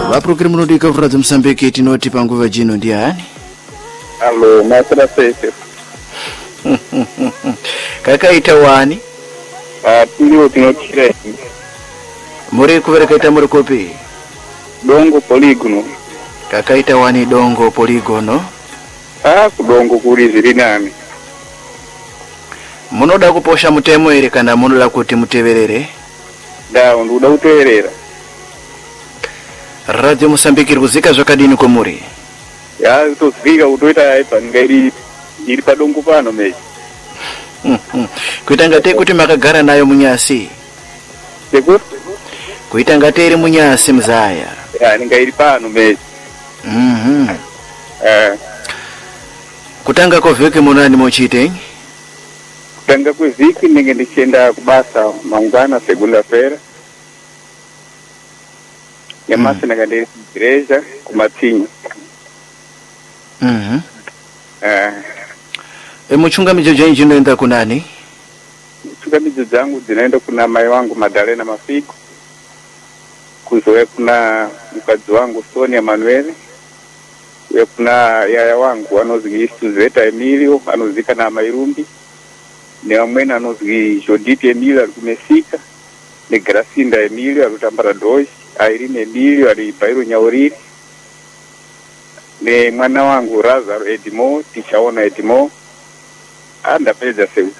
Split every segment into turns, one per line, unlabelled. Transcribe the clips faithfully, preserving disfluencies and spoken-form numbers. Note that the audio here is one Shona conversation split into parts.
Vapurukiri munodika kuradza Msambiki tinoti panguva jino ndiani?
Allo, masira sese.
Kakaita wani?
Ah, tiliwo tinotire.
Muri kuverekaita muri kopi?
Dongo Polygono.
Kakaita wani Dongo Polygono?
Ah, kudongo kuri ziri nani.
Munoda kuposha mutemo ere kana munoda kuti muteverere?
Da, ndoda kuteverera.
Radio Msambiki kuzika zvakadini komuri?
Ya, tozvika kutoita yaipa ngairi iri padongo pano meji.
Kuita ngate kuti makagara nayo munyasi?
Sekuti?
Kuita ngate iri munyasi mzaya?
Ya, ngairi pano meji.
Mhm.
Eh.
Kutanga kovhiki munani mochite?
Kutanga kwevhiki ndenge ndichienda kubasa mangwana segunda-feira. Nyamasi mm. ndakandiri kugereja kumatsinyi.
Mhm.
Eh.
E muchungamidzo jenji dzinoenda kunani?
Muchungamidzo dzangu dzinoenda kuna mai wangu Madalena Mafiko. Kuzove kuna mukadzi wangu Sonia Manuele. Uye kuna yaya wangu anozwi Istuzeta Emilio anozika na Mairumbi. Nevamweni anozwi Jodith Emilio ari kumesika. NeGracinda Emilio ari kutambara Doshi. Irene Emilio ari Bairo Nyauriri. Ne mwana wangu Razaro Edimo, tichaona Edimo. Andapedza seu.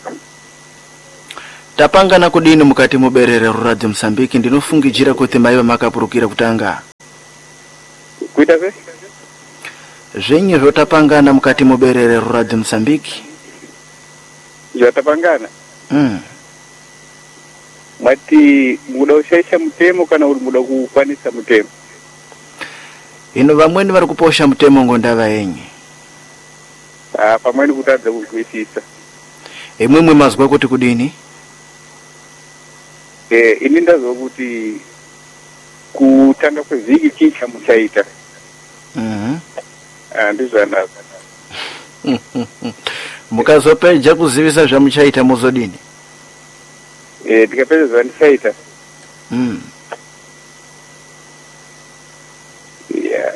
Tapangana kudini mukati muberere Radio Msambiki ndinofungidzira kuti maiva makapurukira kutanga.
Kuita se?
Zvenye zvotapangana mukati muberere Radio Msambiki?
Zvotapangana?
Mm.
Mati muda ushaisha mutemo kana uri muda kukwanisa mutemo?
Ino vamweni vari kuposha mutemo ngondava yenye.
Ah, pamweni kutadza kuzwisisa.
Emwemwe mazwa kuti kudini?
Eh, ini ndazwa kuti kutanga kwevhiki chicha muchaita.
Mhm.
Ah, ndizvo ndazwa.
Mukazopedza kuzivisa zvamuchaita muzodini?
Eh, tikapedza zvandichaita.
Mm.
Yeah.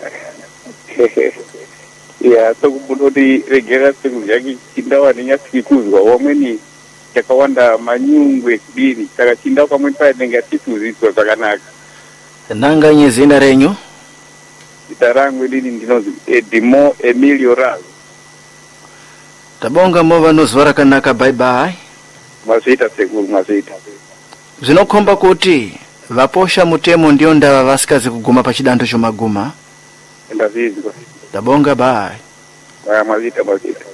Ya, so kubudoti regera sekuzvaki chindawa nenyasiki kuzwa wamweni yakawanda manyungwe kudini saka chindawa pamweni painenge atikuzidzwa zvakanaka.
Nanga nyezina renyu?
Zita rangu dini ndinonzi Edimo Emilio Raz.
Tabonga mova nozwa rakanaka, bye bye.
Mazita sekuru mazita.
Zvinokomba kuti vaposha mutemo ndio ndava vasikazi kuguma pachidando chomaguma.
Ndazizwa.
Tabonga bye.
Ah, mazita mazita.